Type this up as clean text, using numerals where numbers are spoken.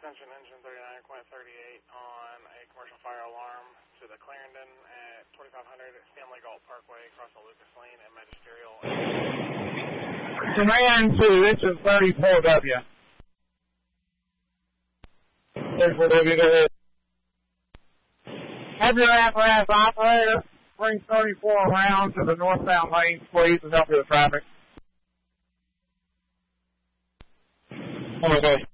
attention, engine 39.38 on a commercial fire alarm to the Clarendon at 2500 Stanley Galt Parkway, across the Lucas Lane and Magisterial. Command 2, this is 34W. 34W, go ahead. Have your apparatus operator bring 34 around to the northbound lanes, please, to help with the traffic. Oh, my gosh.